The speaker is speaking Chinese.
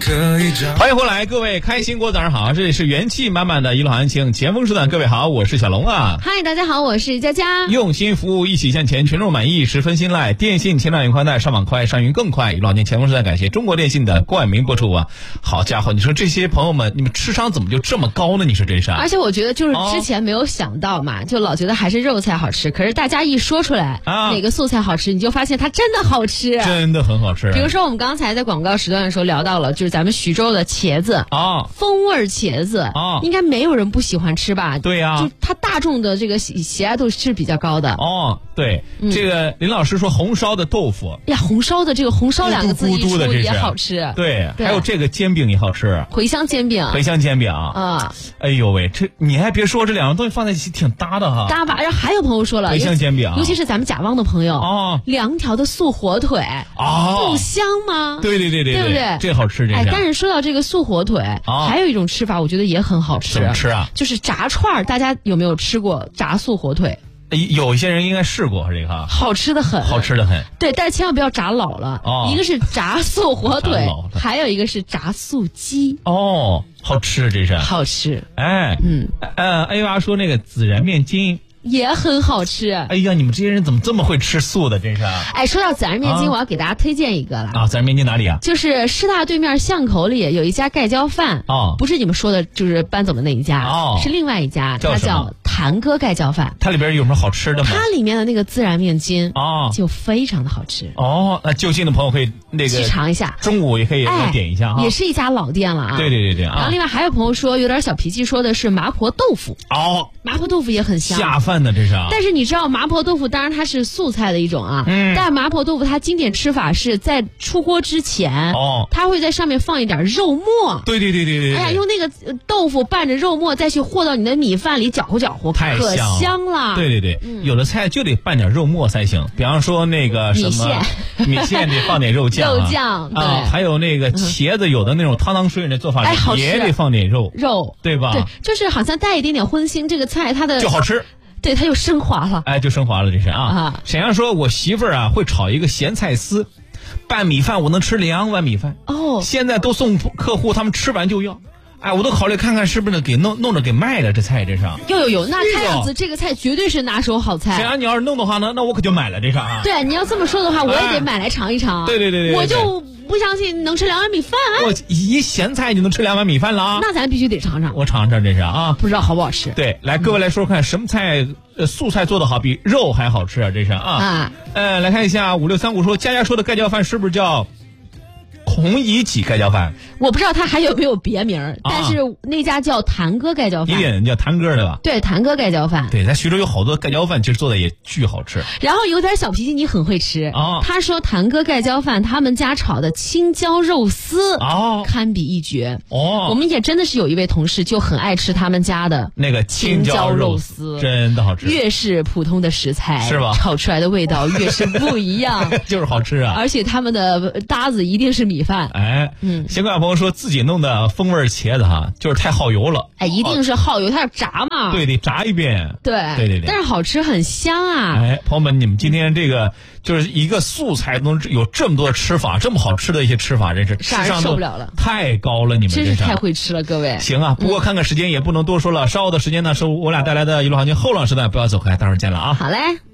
欢迎回来，各位开心果早上好，这里是元气满满的一路行情前锋时段，各位好，我是小龙啊。 嗨，大家好，我是佳佳。 用心服务，一起向前，群众满意，十分信赖。电信千兆云宽带，上网快，上云更快。一路行情前锋时段，感谢中国电信的冠名播出啊。好家伙，你说这些朋友们，你们智商怎么就这么高呢？你说真是。 而且我觉得就是之前没有想到嘛，就老觉得还是肉菜好吃，可是大家一说出来哪个素菜好吃，你就发现它真的好吃， 真的很好吃。 比如说我们刚才在广告时段的时候聊到了，就是咱们徐州的茄子风味茄子应该没有人不喜欢吃吧？ 对呀， 就它大众的这个喜爱度是比较高的。 对，这个林老师说红烧的豆腐呀，红烧的这个红烧两个字一出也好吃。 对，还有这个煎饼也好吃， 茴香煎饼啊。哎呦喂，这你还别说，这两个东西放在一起挺搭的哈。 搭吧，然后还有朋友说了， 茴香煎饼， 尤其是咱们甲方的朋友凉条的素火腿不香吗？ 对不对？这好吃， 但是说到这个素火腿，还有一种吃法，我觉得也很好吃。 怎么吃啊？ 就是炸串，大家有没有吃过炸素火腿？ 有一些人应该试过这个， 好吃的很。对，但是千万不要炸老了。一个是炸素火腿，还有一个是炸素鸡。 好吃，这是好吃。 A 说那个孜然面筋也很好吃。 哎呀，你们这些人怎么这么会吃素的？真是。 说到孜然面筋，我要给大家推荐一个了。 孜然面筋哪里啊？ 就是师大对面巷口里有一家盖浇饭。不是你们说的，就是搬走的那一家。是另外一家，它叫谭哥盖浇饭。 它里边有什么好吃的吗？ 它里面的那个孜然面筋就非常的好吃。 那就近的朋友可以去尝一下， 中午也可以来点一下也是一家老店了啊。 对然后另外还有朋友说有点小脾气，说的是麻婆豆腐。麻婆豆腐也很香， 下饭的这是。 但是你知道麻婆豆腐当然它是素菜的一种啊，但麻婆豆腐它经典吃法是在出锅之前它会在上面放一点肉末。 对。 哎呀，用那个豆腐拌着肉末再去和到你的米饭里搅和， 太可香了。 对，有的菜就得拌点肉末才行，比方说那个什么米线得放点肉酱对， 还有那个茄子有的那种汤水的做法也得放点肉，对吧？ 对，就是好像带一点点荤腥，这个菜它的就好吃。 对，它又升华了。 就升华了，这是啊。沈阳说，我媳妇儿会炒一个咸菜丝，拌米饭我能吃2碗米饭。现在都送客户，他们吃完就要。我都考虑看看是不是给弄着给卖了，这菜这是。 有，那看样子这个菜绝对是拿手好菜。 沈阳，你要是弄的话呢，那我可就买了这是啊。 对，你要这么说的话，我也得买来尝一尝。 对， 我就不相信能吃2碗米饭。 我一咸菜就能吃2碗米饭了啊！ 那咱必须得尝尝。 我尝尝这是啊， 不知道好不好吃。 对，来各位来说看，什么菜素菜做得好，比肉还好吃啊？这是啊。来看一下5635说，佳佳说的盖浇饭是不是叫红乙己盖浇饭？ 我不知道它还有没有别名，但是那家叫谭哥盖浇饭。 你点叫谭哥的吧？ 对，谭哥盖浇饭。 对，在徐州有好多盖浇饭，其实做的也巨好吃。 然后有点小脾气，你很会吃他说谭哥盖浇饭他们家炒的青椒肉丝堪比一绝。我们也真的是有一位同事就很爱吃他们家的那个青椒肉丝，真的好吃。 越是普通的食材是吧？ 炒出来的味道越是不一样。 就是好吃啊！ 而且他们的搭子一定是米饭。 先怪朋友说自己弄的风味茄子就是太耗油了。 一定是耗油，它要炸嘛。 对，得炸一遍。对。 但是好吃，很香啊。 朋友们，你们今天这个就是一个素菜能有这么多的吃法，这么好吃的一些吃法，真是吃上受不了了， 太高了，你们真是太会吃了，各位。 行啊，不过看看时间也不能多说了，稍后的时间呢是我俩带来的一路行情后浪时段，不要走开，待会儿见了啊。 好嘞。